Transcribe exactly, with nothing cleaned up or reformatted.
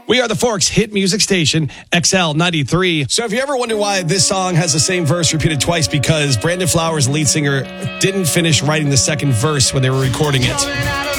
We are the Forks hit music station, X L ninety-three. So if you ever wonder why this song has the same verse repeated twice, because Brandon Flowers, the lead singer, didn't finish writing the second verse when they were recording it.